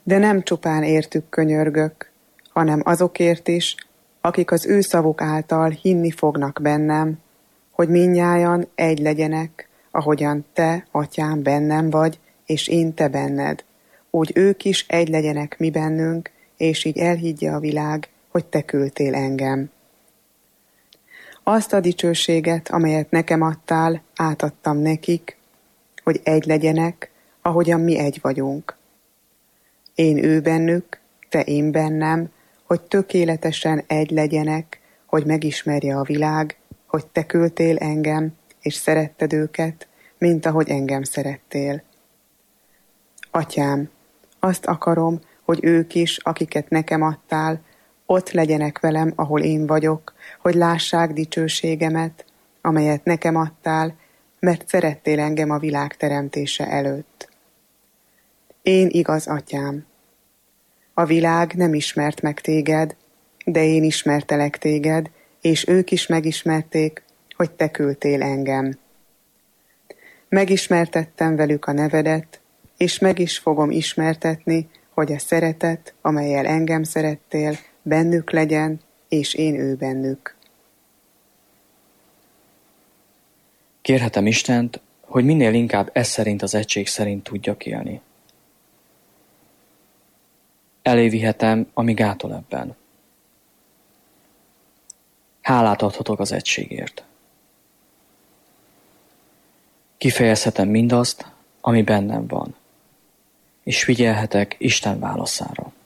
De nem csupán értük könyörgök, hanem azokért is, akik az ő szavuk által hinni fognak bennem, hogy mindnyájan egy legyenek, ahogyan te, atyám, bennem vagy, és én te benned. Úgy ők is egy legyenek mi bennünk, és így elhiggye a világ, hogy te küldtél engem. Azt a dicsőséget, amelyet nekem adtál, átadtam nekik, hogy egy legyenek, ahogyan mi egy vagyunk. Én ő bennük, te én bennem, hogy tökéletesen egy legyenek, hogy megismerje a világ, hogy te küldtél engem, és szeretted őket, mint ahogy engem szerettél. Atyám, azt akarom, hogy ők is, akiket nekem adtál, ott legyenek velem, ahol én vagyok, hogy lássák dicsőségemet, amelyet nekem adtál, mert szerettél engem a világ teremtése előtt. Én igaz, atyám. A világ nem ismert meg téged, de én ismertelek téged, és ők is megismerték, hogy te küldtél engem. Megismertettem velük a nevedet, és meg is fogom ismertetni, hogy a szeretet, amellyel engem szerettél, bennük legyen, és én ő bennük. Kérhetem Istent, hogy minél inkább ez szerint az egység szerint tudjak élni. Elévihetem, ami gátol ebben. Hálát adhatok az egységért. Kifejezhetem mindazt, ami bennem van, és figyelhetek Isten válaszára.